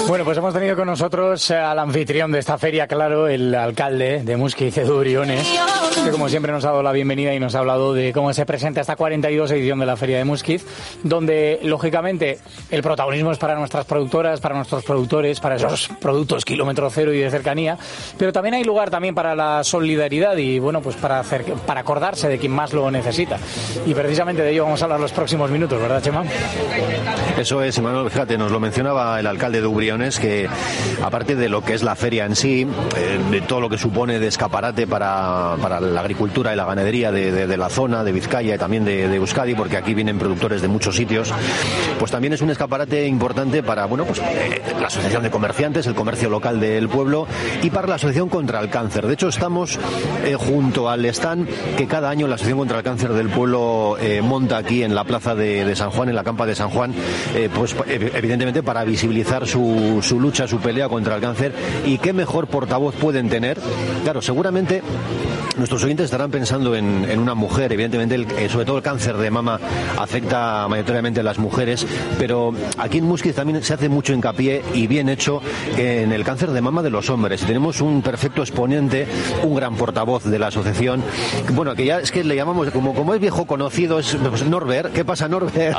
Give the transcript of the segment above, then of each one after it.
Bueno, pues hemos tenido con nosotros al anfitrión de esta feria, claro, el alcalde de Muskiz, Edu Briones, que como siempre nos ha dado la bienvenida y nos ha hablado de cómo se presenta esta 42 edición de la Feria de Muskiz, donde, lógicamente, el protagonismo es para nuestras productoras, para nuestros productores, para esos productos kilómetro cero y de cercanía, pero también hay lugar también para la solidaridad y, bueno, pues para acordarse de quien más lo necesita. Y precisamente de ello vamos a hablar los próximos minutos, ¿verdad, Chema? Eso es, Manuel, fíjate, nos lo mencionaba el alcalde de Briones, que aparte de lo que es la feria en sí, de todo lo que supone de escaparate para la agricultura y la ganadería de la zona, de Vizcaya y también de Euskadi, porque aquí vienen productores de muchos sitios, pues también es un escaparate importante para, bueno, pues la asociación de comerciantes, el comercio local del pueblo y para la asociación contra el cáncer. De hecho, estamos junto al stand que cada año la asociación contra el cáncer del pueblo monta aquí en la plaza de San Juan, en la campa de San Juan, pues evidentemente para visibilizar su lucha, su pelea contra el cáncer. Y qué mejor portavoz pueden tener. Claro, seguramente nuestros oyentes estarán pensando en una mujer. Evidentemente, sobre todo el cáncer de mama afecta mayoritariamente a las mujeres, pero aquí en Muskiz también se hace mucho hincapié y bien hecho en el cáncer de mama de los hombres. Tenemos un perfecto exponente, un gran portavoz de la asociación, bueno, que ya es que le llamamos, como es viejo conocido, es pues, Norbert. ¿Qué pasa, Norbert?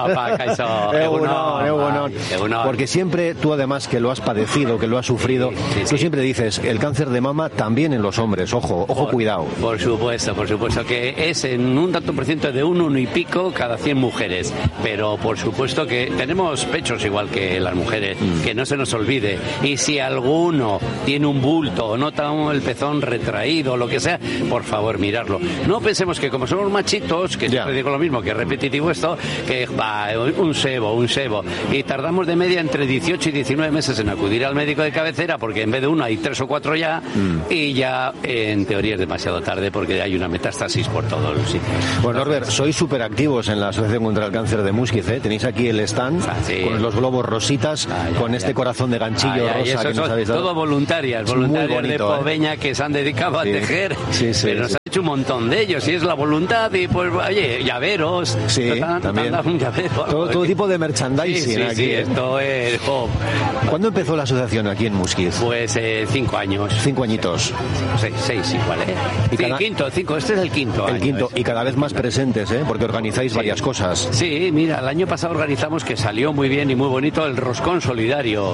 Porque siempre tú, además, que lo has padecido, que lo has sufrido, tú siempre dices, el cáncer de mama también en los hombres. Ojo, cuidado. Por supuesto, que es en un tanto por ciento de uno y pico cada 100 mujeres, pero por supuesto que tenemos pechos igual que las mujeres, que no se nos olvide, y si alguno tiene un bulto o nota el pezón retraído o lo que sea, por favor, mirarlo. No pensemos que como somos machitos, que siempre digo lo mismo, que es repetitivo esto, que va, un sebo, y tardamos de media entre 18 y 19 meses en acudir al médico de cabecera, porque en vez de uno hay 3 o 4 ya, y ya en teoría es demasiado tarde porque hay una metástasis por todo el sitio. Bueno, Norbert, sois súper activos en la Asociación contra el Cáncer de Muskiz, ¿eh? Tenéis aquí el stand con los globos rositas, con este corazón de ganchillo rosa que nos habéis dado. Todo voluntarias bonito, de Poveña, que se han dedicado a tejer, pero nos han hecho un montón de ellos, y es la voluntad, y pues, oye, llaveros, también. Un llavero, todo tipo de merchandising aquí. Sí, esto es... ¿Cuándo empezó la asociación aquí en Muskiz? Pues 5 años. 5 añitos. 6 igual, Cinco, este es el quinto año. Y cada vez más presentes, porque organizáis varias cosas. Sí, mira, el año pasado organizamos, que salió muy bien y muy bonito, el roscón solidario.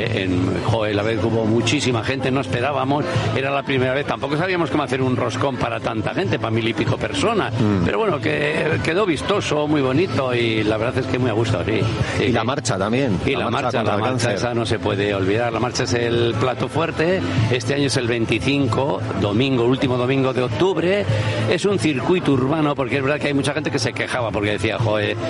La vez hubo muchísima gente, no esperábamos, era la primera vez, tampoco sabíamos cómo hacer un roscón para tanta gente, para 1000 y pico personas, pero bueno, que quedó vistoso, muy bonito, y la verdad es que muy a gusto, Y la marcha también. Y la marcha esa no se puede olvidar. La marcha es el plato fuerte. Este año es el 25, último domingo de octubre. Es un circuito urbano, porque es verdad que hay mucha gente que se quejaba porque decía,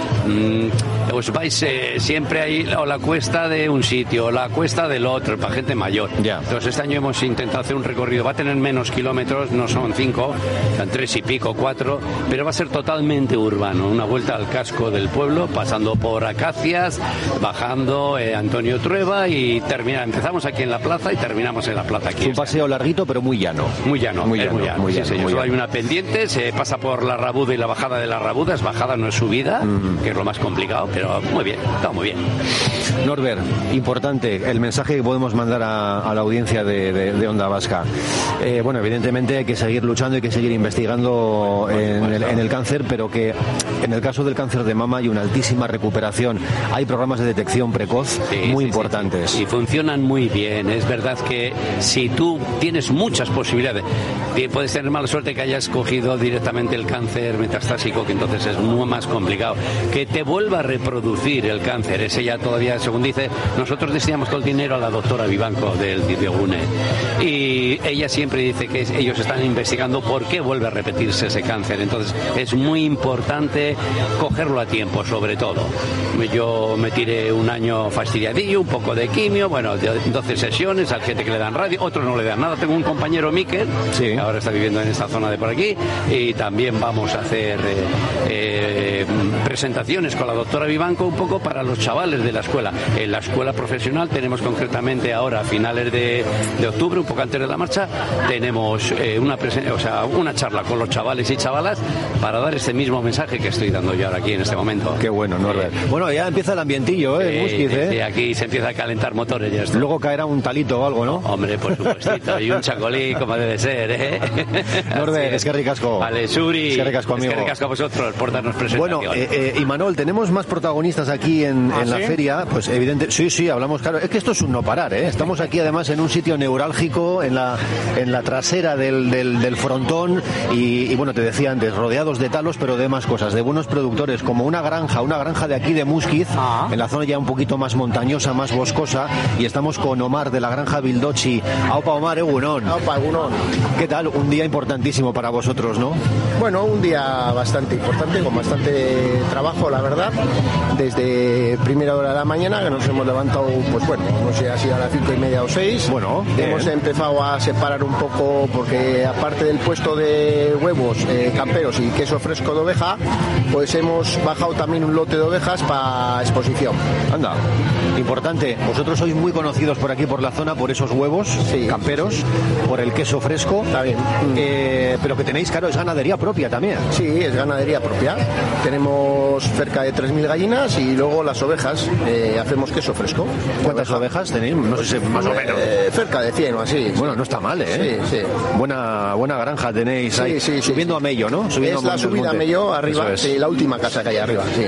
os vais siempre ahí o la cuesta de un sitio o la cuesta del otro, para gente mayor. Entonces este año hemos intentado hacer un recorrido, va a tener menos kilómetros, no son 5, son 3 y pico, 4, pero va a ser totalmente urbano, una vuelta al casco del pueblo, pasando por Acacias, bajando Antonio Trueba, y empezamos aquí en la plaza y terminamos en la plaza aquí. Es un paseo larguito pero muy llano. Muy llano. Solo hay una pendiente, se pasa por la Rabuda y la bajada de la Rabuda, es bajada, no es subida, que es lo más complicado, pero muy bien, está muy bien. Norbert, importante el mensaje que podemos mandar a la audiencia de Onda Vasca. Bueno, evidentemente hay que seguir luchando, hay que seguir investigando en el cáncer, pero que en el caso del cáncer de mama hay una altísima recuperación. Hay programas de detección precoz muy importantes. Sí. Y funcionan muy bien. Es verdad que si tú tienes muchas posibilidades, puedes tener mala suerte que hayas cogido directamente el cáncer metastásico, que entonces es muy más complicado. Que te vuelva a reproducir el cáncer, ese ya todavía, según dice, nosotros destinamos todo el dinero a la doctora Vivanco del Biogune, y ella siempre dice que ellos están investigando por qué vuelve a repetirse ese cáncer. Entonces es muy importante cogerlo a tiempo, sobre todo. Yo me tiré un año fastidiadillo, un poco de quimio, 12 sesiones, hay gente que le dan radio, otros no le dan nada. Tengo un compañero, Miquel, que ahora está viviendo en esta zona de por aquí, y también vamos a hacer presentaciones con la doctora Vivanco un poco para los chavales de la escuela. En la escuela profesional tenemos concretamente ahora, a finales de octubre, un poco antes de la marcha, tenemos una charla con los chavales y chavalas para dar este mismo mensaje que estoy dando yo ahora aquí en este momento. Qué bueno, Norbert. Bueno, ya empieza el ambientillo, Muskiz, Sí, aquí se empieza a calentar motores ya. Luego caerá un talito o algo, ¿no? Hombre, por supuestito, y un chacolí como debe ser, Norbert, es que ricasco. Vale, Suri. Es que ricasco, amigo. Es que ricasco a vosotros por darnos presentación. Bueno, Imanol, tenemos más protagonistas aquí en la feria, pues evidente, sí, hablamos claro. Es que esto es un no parar, Estamos aquí además en un sitio neurálgico, en la trasera del frontón y bueno, te decía antes, rodeados de talos, pero de más cosas, de buenos productores, como una granja de aquí de Muskiz, en la zona ya un poquito más montañosa, más boscosa, y estamos con Omar de la granja Bildochi. Aupa, Omar, egunon. Aupa, egunon. ¿Qué tal? Un día importantísimo para vosotros, ¿no? Bueno, un día bastante importante, con bastante trabajo, la verdad. Desde primera hora de la mañana, que nos hemos levantado, pues bueno, no sé, así a las 5:30 o 6. Bueno, hemos empezado a separar un poco, porque aparte del puesto de huevos, camperos y queso fresco de oveja, pues hemos bajado también un lote de ovejas para exposición. Anda, importante. Vosotros sois muy conocidos por aquí, por la zona, por esos huevos camperos, por el queso fresco. Está bien. Pero que tenéis, claro, es ganadería propia también. Sí, es ganadería propia. Tenemos cerca de 3.000 gallinas y luego las ovejas, hacemos queso fresco. ¿Cuántas ovejas tenéis? No sé, más o menos. Cerca de 100 o así. Bueno, no está mal, Sí. Buena granja tenéis ahí. Sí, subiendo a Mello, ¿no? Subiendo es la subida a Mello arriba, sí, la última casa que hay arriba, sí.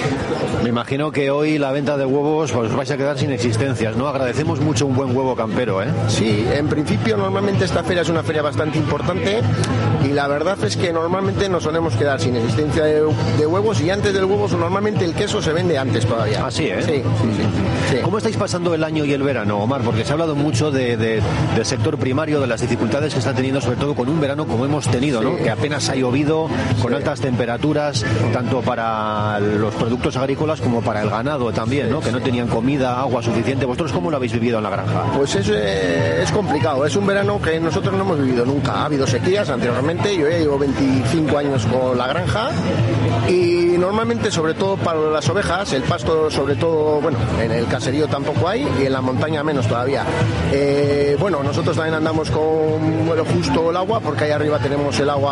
Me imagino que hoy la venta de huevos pues vais a quedar sin existencias, ¿no? Agradecemos mucho un buen huevo campero, Sí, en principio normalmente esta feria es una feria bastante importante y la verdad es que normalmente nos solemos quedar sin existencia de huevos, y antes del huevo normalmente el queso se vende antes todavía. ¿Ah, sí, Sí. ¿Cómo estáis pasando el año y el verano, Omar? Porque se ha hablado mucho del sector primario, de las dificultades que está teniendo, sobre todo con un verano como hemos tenido, ¿no? Que apenas ha llovido, con altas temperaturas, tanto para los productos agrícolas como para el ganado también, ¿no? Que no tenían comida, agua suficiente. ¿Vosotros cómo lo habéis vivido en la granja? Pues es complicado, es un verano que nosotros no hemos vivido nunca. Ha habido sequías anteriormente, yo ya llevo 25 años con la granja y normalmente, sobre todo para las ovejas, el pasto sobre todo, bueno, en el caserío tampoco hay y en la montaña menos todavía. Bueno, nosotros también andamos con justo el agua, porque ahí arriba tenemos el agua